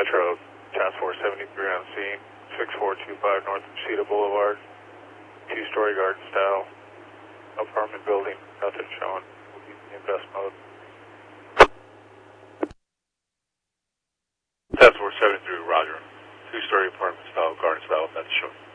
Metro, Task Force 73 on scene, 6425 North Machida Boulevard, two-story garden style, apartment building, nothing showing. We'll be in invest mode. Task Force 73, roger. Two-story apartment style, garden style, nothing showing.